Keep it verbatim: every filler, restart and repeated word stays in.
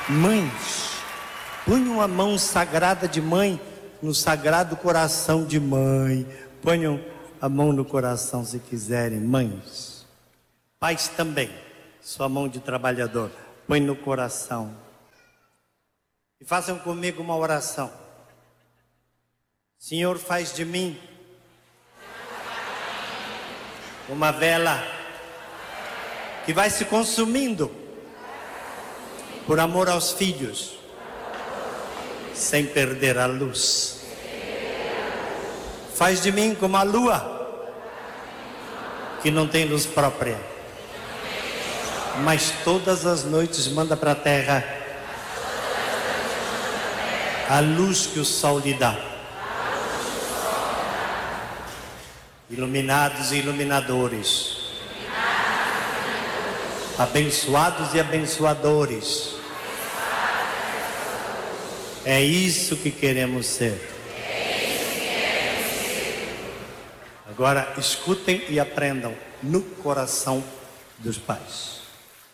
Mães, ponham a mão sagrada de mãe no sagrado coração de mãe. Ponham a mão no coração se quiserem, mães. Pais também, sua mão de trabalhador, põe no coração. E façam comigo uma oração. Senhor, faz de mim uma vela que vai se consumindo por amor aos filhos, sem perder a luz. Faz de mim como a lua, que não tem luz própria, mas todas as noites manda para a terra a luz que o sol lhe dá. Iluminados e iluminadores, abençoados e abençoadores, é isso que queremos ser. Agora escutem e aprendam no coração dos pais.